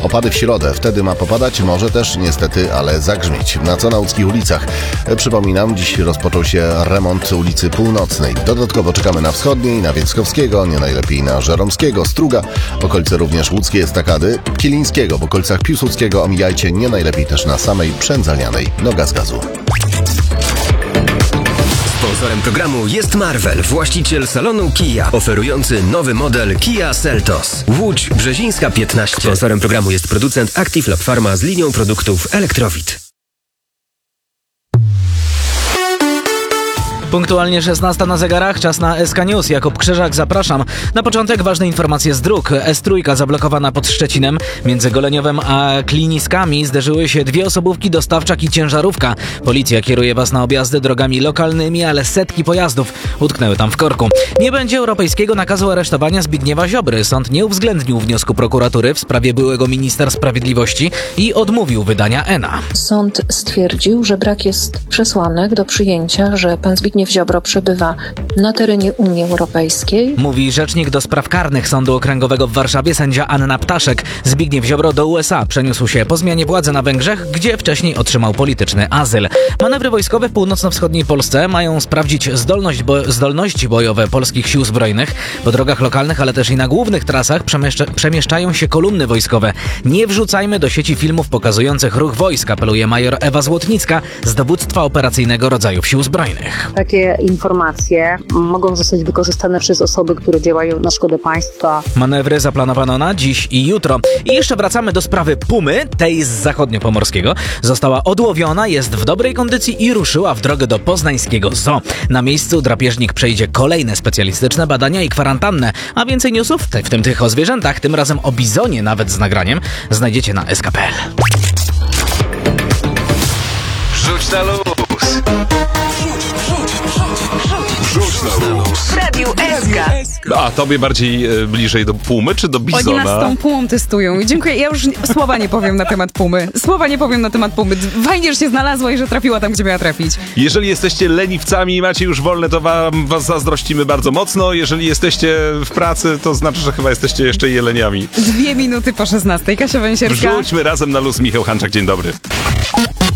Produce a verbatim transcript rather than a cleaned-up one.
Opady w środę, wtedy ma popadać, może też niestety, ale zagrzmieć. Na co na łódzkich ulicach? Przypominam, dziś rozpoczął się remont ulicy Północnej. Dodatkowo czekamy na Wschodniej, na Więckowskiego, nie najlepiej na Żeromskiego, Struga, okolice również łódzkiej estakady, Kilińskiego, w okolicach Piłsudskiego omijajcie, nie najlepiej też na samej Przędzalnianej. Noga z gazu. Sponsorem programu jest Marvel, właściciel salonu Kia, oferujący nowy model Kia Seltos. Łódź Brzezińska piętnaście. Sponsorem programu jest producent Active Lab Pharma z linią produktów Elektrowit. Punktualnie szesnasta na zegarach, czas na S K News. Jakub Krzyżak, zapraszam. Na początek ważne informacje z dróg. S trzy zablokowana pod Szczecinem. Między Goleniowem a Kliniskami zderzyły się dwie osobówki, dostawczak i ciężarówka. Policja kieruje was na objazdy drogami lokalnymi, ale setki pojazdów utknęły tam w korku. Nie będzie europejskiego nakazu aresztowania Zbigniewa Ziobry. Sąd nie uwzględnił wniosku prokuratury w sprawie byłego ministra sprawiedliwości i odmówił wydania E N A. Sąd stwierdził, że brak jest przesłanek do przyjęcia, że pan Zbigniew Ziobro przebywa na terenie Unii Europejskiej. Mówi rzecznik do spraw karnych Sądu Okręgowego w Warszawie, sędzia Anna Ptaszek. Zbigniew Ziobro do U S A przeniósł się po zmianie władzy na Węgrzech, gdzie wcześniej otrzymał polityczny azyl. Manewry wojskowe w północno-wschodniej Polsce mają sprawdzić zdolność bo- zdolności bojowe polskich sił zbrojnych. Po drogach lokalnych, ale też i na głównych trasach przemieszcza- przemieszczają się kolumny wojskowe. Nie wrzucajmy do sieci filmów pokazujących ruch wojsk, apeluje major Ewa Złotnicka z dowództwa operacyjnego rodzajów sił zbrojnych. Takie informacje mogą zostać wykorzystane przez osoby, które działają na szkodę państwa. Manewry zaplanowano na dziś i jutro. I jeszcze wracamy do sprawy pumy, tej z zachodniopomorskiego. Została odłowiona, jest w dobrej kondycji i ruszyła w drogę do poznańskiego zoo. Na miejscu drapieżnik przejdzie kolejne specjalistyczne badania i kwarantannę. A więcej newsów, w tym tych o zwierzętach, tym razem o bizonie nawet z nagraniem, znajdziecie na S K kropka P L. Rzuć na luz! Rzuć na luz! W Radiu S K. A tobie bardziej e, bliżej do pumy czy do bizona? Oni nas z tą pumą testują. Dziękuję. Ja już słowa nie powiem na temat pumy. Słowa nie powiem na temat pumy. Fajnie, że się znalazła i że trafiła tam, gdzie miała trafić. Jeżeli jesteście leniwcami i macie już wolne, to wam, was zazdrościmy bardzo mocno. Jeżeli jesteście w pracy, to znaczy, że chyba jesteście jeszcze jeleniami. Dwie minuty po szesnastej. Kasia Węsierska. Wrzućmy razem na luz. Michał Hanczak, dzień dobry.